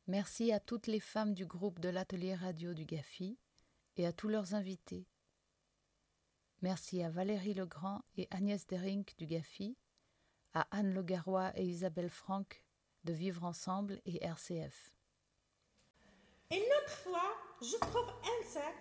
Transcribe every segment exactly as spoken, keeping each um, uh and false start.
Merci à toutes les femmes du groupe de l'atelier radio du GAFI et à tous leurs invités. Merci à Valérie Legrand et Agnès Derink du GAFI, à Anne Le Garois et Isabelle Franck de Vivre Ensemble et R C F. Une autre fois, je trouve un sac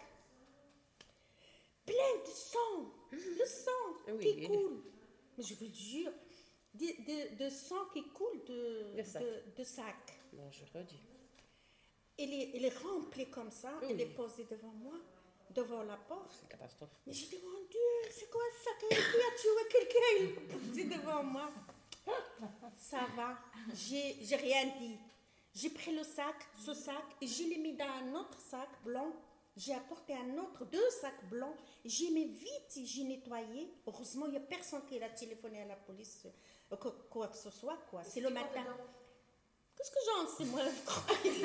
plein de sang, le sang Oui. qui coule. Mais je vous le jure, de, de, de sang qui coule de, De sac. de, de sac. Bon, je redis. Il est, il est rempli comme ça, Oui. il est posé devant moi, devant la porte. C'est une catastrophe. Mais j'ai dit, mon Dieu, c'est quoi ça? Qui a tué quelqu'un? Il est posé devant moi. Ça va, j'ai, j'ai rien dit. J'ai pris le sac, ce sac, et je l'ai mis dans un autre sac blanc. J'ai apporté un autre, deux sacs blancs. J'ai mis vite, j'ai nettoyé. Heureusement, il n'y a personne qui a téléphoné à la police, euh, quoi, quoi que ce soit, quoi. C'est le matin. Qu'est-ce que j'en sais, moi, vous croyez?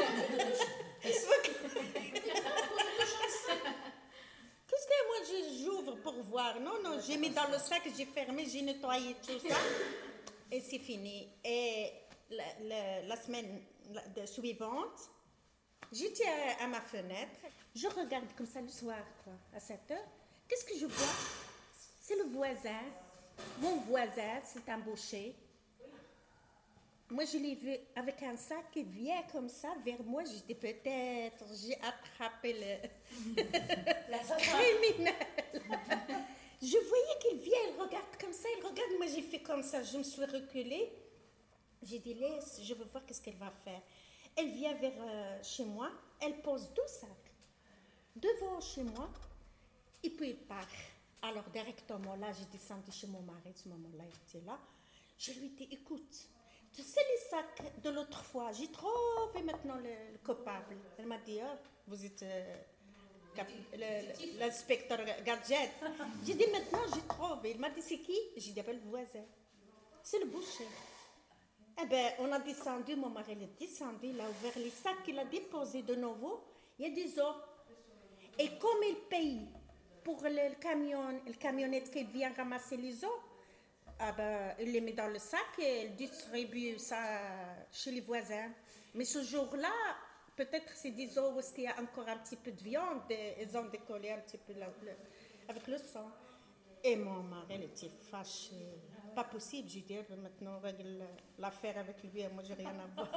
Qu'est-ce que moi, je- j'ouvre pour voir? Non, non, j'ai mis dans le sac, j'ai fermé, j'ai nettoyé tout ça. Et c'est fini. Et la, la- la semaine la- de- suivante, j'étais à, à ma fenêtre. Je regarde comme ça le soir, quoi, à sept heures. Qu'est-ce que je vois? C'est le voisin. Mon voisin s'est embauché. Moi, je l'ai vu avec un sac qui vient comme ça vers moi. J'ai dit peut-être, j'ai attrapé le criminel. Je voyais qu'il vient, il regarde comme ça, il regarde. Moi, j'ai fait comme ça. Je me suis reculée. J'ai dit, laisse, je veux voir qu'est-ce qu'elle va faire. Elle vient vers euh, chez moi. Elle pose deux sacs devant chez moi. Et puis, il part. Alors, directement, là, j'ai descendu chez mon mari. À ce moment-là, il était là. Je lui ai dit, écoute, tu sais les sacs de l'autre fois, j'ai trouvé maintenant le, le coupable. Elle m'a dit, ah, vous êtes euh, cap- le- le- l'inspecteur Gadget. J'ai dit, maintenant, j'ai trouvé. Il m'a dit, c'est qui? J'ai dit, ben, le voisin. C'est le boucher. Eh bien, on a descendu, mon mari il est descendu, il a ouvert les sacs qu'il a déposés de nouveau. Il y a des os. Et comme il paye pour le camion, le camionnette qui vient ramasser les os, ah ben, il les met dans le sac et il distribue ça chez les voisins. Mais ce jour-là, peut-être c'est des os où il y a encore un petit peu de viande, et ils ont décollé un petit peu la- le- avec le sang. Et mon mari, il était fâché. Pas possible, j'ai dit, maintenant on règle l'affaire avec lui, et moi j'ai rien à voir.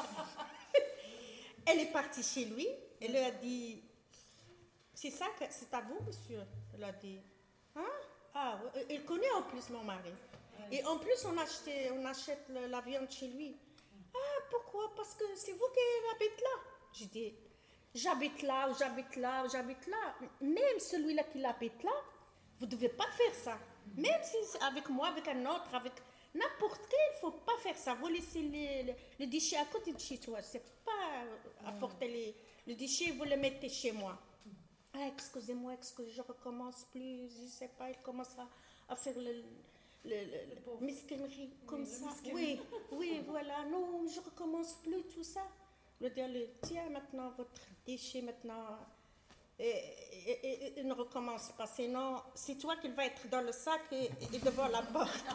Elle est partie chez lui, elle lui a dit, c'est ça, que, c'est à vous, monsieur? Elle a dit, hein? Ah, ouais, il connaît en plus mon mari. Et en plus, on, achetait, on achète le- la viande chez lui. Ah, pourquoi? Parce que c'est vous qui habitez là. J'ai dit, j'habite là, ou j'habite là, ou j'habite là. Même celui-là qui habite là, vous ne devez pas faire ça. Même si c'est avec moi, avec un autre, avec n'importe qui, il ne faut pas faire ça. Vous laissez les, les, les déchets à côté de chez toi. C'est pas apporter les, les déchets, vous les mettez chez moi. Ah, excusez-moi, excusez, je recommence plus, je sais pas, il commence à, à faire le, le, le, le mesquinerie comme ça. Oui, oui, voilà, non, je recommence plus tout ça. Le dire, tiens, maintenant, votre déchet, maintenant, et, et, et- et ne recommence pas, sinon, c'est toi qui vas être dans le sac et, et devant la porte.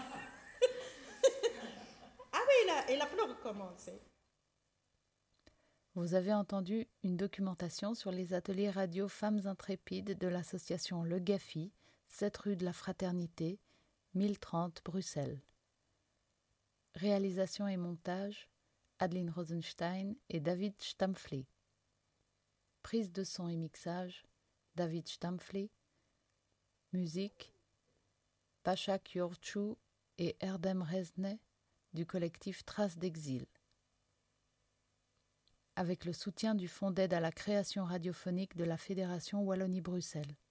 Ah oui, il a, il a plus recommencé. Vous avez entendu une documentation sur les ateliers radio Femmes Intrépides de l'association Le GAFI, sept rue de la Fraternité, mille trente Bruxelles. Réalisation et montage, Adeline Rosenstein et David Stampfli. Prise de son et mixage, David Stampfli. Musique, Pasha Kyorchou et Erdem Rezne du collectif Traces d'Exil. Avec le soutien du Fonds d'aide à la création radiophonique de la Fédération Wallonie-Bruxelles.